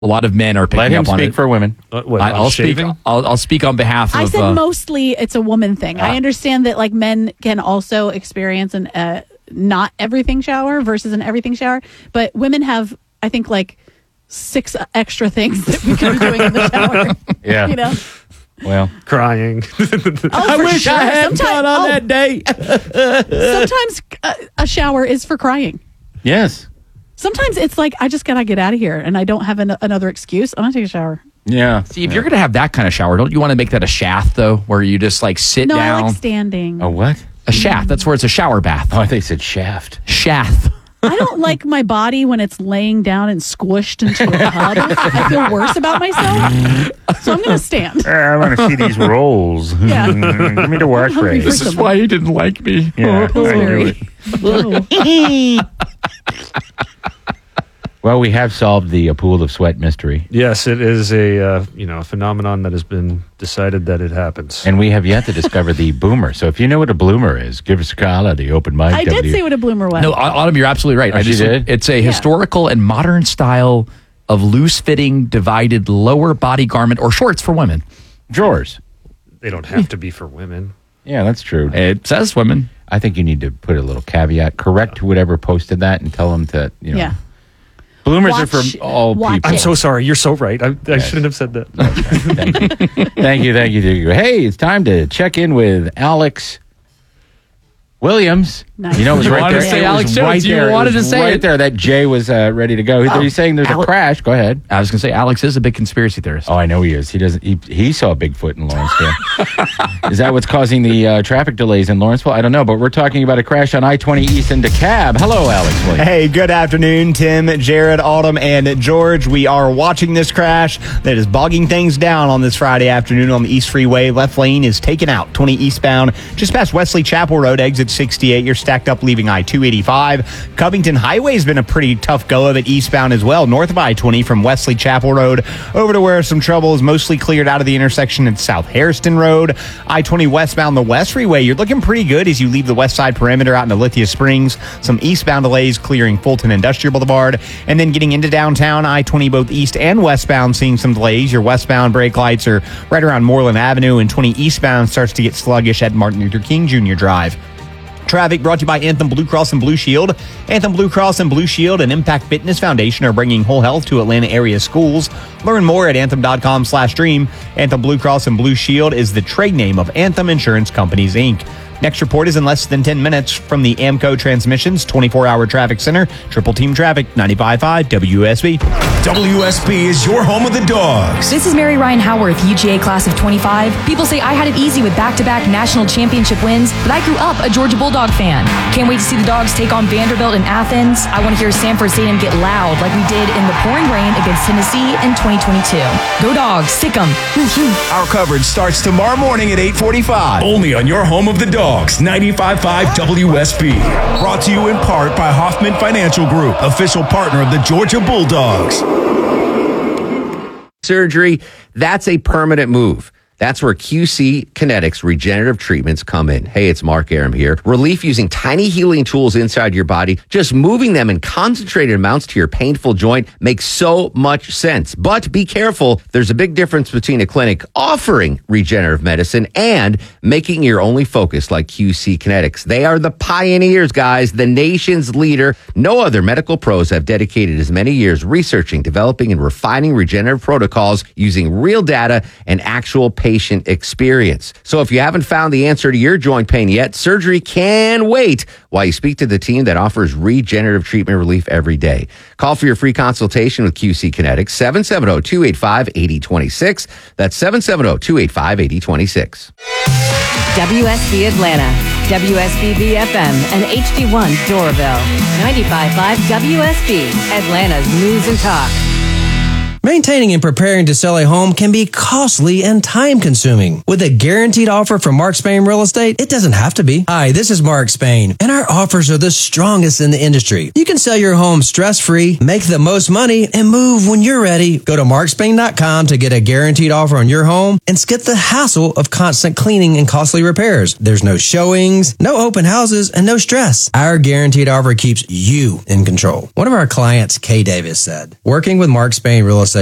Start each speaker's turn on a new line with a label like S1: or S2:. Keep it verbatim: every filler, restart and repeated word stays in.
S1: A lot of men are picking
S2: Let him
S1: up on
S2: speak
S1: it.
S2: for women.
S3: Uh, what,
S1: I,
S3: about
S1: I'll speak.
S3: shaving?
S1: I'll, I'll speak on behalf
S4: I
S1: of.
S4: said
S1: uh,
S4: mostly it's a woman thing. I understand that like men can also experience an uh, not everything shower versus an everything shower, but women have, I think, like six extra things that we could be doing in the shower.
S2: Yeah.
S4: You know?
S2: Well,
S3: Crying.
S4: Oh,
S1: I
S4: for
S1: wish
S4: sure.
S1: I had
S4: Sometime-
S1: gone on
S4: oh,
S1: that date.
S4: Sometimes uh, a shower is for crying.
S2: yes.
S4: Sometimes it's like, I just got to get out of here and I don't have an- another excuse. I'm going to take a shower.
S2: Yeah.
S1: See, if you're going to have that kind of shower, don't you want to make that a shaft, though, where you just like sit
S4: No,
S1: down?
S4: I like standing.
S2: A what?
S1: A shaft. That's where it's a shower bath.
S2: Oh, I think it said shaft.
S1: Shaft.
S4: I don't like my body when it's laying down and squished into a tub. I feel worse about myself. So I'm going to stand.
S2: I want to see these rolls.
S4: Yeah.
S2: Give me the wash
S4: hungry
S2: ray.
S4: for This is
S1: why he didn't like me.
S2: Yeah,
S4: Oh,
S2: I knew
S4: Pillsbury.
S2: it. Well, we have solved the uh, pool of sweat mystery.
S3: Yes, it is a uh, you know a phenomenon that has been decided that it happens.
S2: And we have yet to discover the boomer. So if you know what a bloomer is, give us a call at the open mic.
S4: I did say what a bloomer was.
S1: No, Autumn, you're absolutely right.
S2: Oh,
S1: I
S2: she
S1: just,
S2: did?
S1: It's a historical and modern style of loose-fitting, divided lower body garment or shorts for women.
S2: drawers.
S3: They don't have to be for women.
S2: Yeah, that's true.
S1: It says women.
S2: I think you need to put a little caveat. Correct whoever posted that and tell them to, you know.
S4: Yeah.
S2: Bloomers
S4: Watch-
S2: are for all
S4: watch
S2: people.
S3: I'm so sorry. You're so right. I, I shouldn't have said that.
S2: Thank you. thank you, thank you, thank you. Hey, it's time to check in with Alex Williams.
S4: Nice.
S2: You know, it was
S1: You
S2: right
S1: wanted
S2: there.
S1: to say
S2: It was
S1: Alex Jones.
S2: right
S1: You
S2: there. It
S1: wanted
S2: was
S1: to say
S2: right
S1: it.
S2: there. That Jay was uh, ready to go. Are you saying there's
S1: Ale-
S2: a crash? Go ahead.
S1: I was going to say Alex is a big conspiracy theorist.
S2: Oh, I know he is. He doesn't. He, he saw Bigfoot in Lawrenceville. Is that what's causing the uh, traffic delays in Lawrenceville? I don't know, but we're talking about a crash on I twenty East into Cab. Hello, Alex Williams.
S5: Hey, good afternoon, Tim, Jared, Autumn, and George. We are watching this crash that is bogging things down on this Friday afternoon on the East Freeway. Left lane is taken out, twenty eastbound, just past Wesley Chapel Road, exit sixty-eight. You're stacked up, leaving I two eighty-five. Covington Highway has been a pretty tough go of it eastbound as well, north of I twenty from Wesley Chapel Road over to where some trouble is mostly cleared out of the intersection at South Hairston Road. I twenty westbound, the West Freeway, you're looking pretty good as you leave the west side perimeter out into Lithia Springs. Some eastbound delays clearing Fulton Industrial Boulevard, and then getting into downtown I twenty both east and westbound seeing some delays. Your westbound brake lights are right around Moreland Avenue, and twenty eastbound starts to get sluggish at Martin Luther King Junior Drive. Traffic brought to you by Anthem Blue Cross and Blue Shield. Anthem Blue Cross and Blue Shield and Impact Fitness Foundation are bringing whole health to Atlanta area schools. Learn more at anthem.com slash dream. Anthem Blue Cross and Blue Shield is the trade name of Anthem Insurance Companies, Incorporated. Next report is in less than ten minutes from the AMCO Transmissions twenty-four hour Traffic Center. Triple Team Traffic, ninety-five point five W S B.
S6: W S B is your home of the Dogs.
S7: This is Mary Ryan Howarth, U G A class of twenty-five. People say I had it easy with back-to-back national championship wins, but I grew up a Georgia Bulldog fan. Can't wait to see the Dogs take on Vanderbilt in Athens. I want to hear Sanford Stadium get loud like we did in the pouring rain against Tennessee in twenty twenty-two. Go Dogs, sick 'em.
S6: Our coverage starts tomorrow morning at eight forty-five. Only on your home of the Dogs, ninety-five point five W S B. Brought to you in part by Hoffman Financial Group, official partner of the Georgia Bulldogs.
S8: Surgery, that's a permanent move. That's where Q C Kinetics regenerative treatments come in. Hey, it's Mark Aram here. Relief using tiny healing tools inside your body, just moving them in concentrated amounts to your painful joint makes so much sense. But be careful. There's a big difference between a clinic offering regenerative medicine and making your only focus like Q C Kinetics. They are the pioneers, guys, the nation's leader. No other medical pros have dedicated as many years researching, developing, and refining regenerative protocols using real data and actual patient Patient experience. So if you haven't found the answer to your joint pain yet, surgery can wait while you speak to the team that offers regenerative treatment relief every day. Call for your free consultation with Q C Kinetics, seven seven zero, two eight five, eight zero two six. That's seven seven zero, two eight five, eight zero two six.
S9: W S B Atlanta, W S B B F M, and H D one Doraville. ninety-five point five W S B, Atlanta's News and Talk.
S10: Maintaining and preparing to sell a home can be costly and time-consuming. With a guaranteed offer from Mark Spain Real Estate, it doesn't have to be. Hi, this is Mark Spain, and our offers are the strongest in the industry. You can sell your home stress-free, make the most money, and move when you're ready. Go to mark spain dot com to get a guaranteed offer on your home and skip the hassle of constant cleaning and costly repairs. There's no showings, no open houses, and no stress. Our guaranteed offer keeps you in control. One of our clients, Kay Davis, said, working with Mark Spain Real Estate